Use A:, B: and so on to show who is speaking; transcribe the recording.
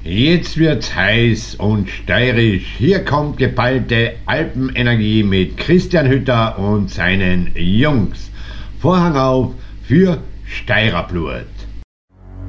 A: Jetzt wird's heiß und steirisch. Hier kommt geballte Alpenenergie mit Christian Hütter und seinen Jungs. Vorhang auf für Steirerblut.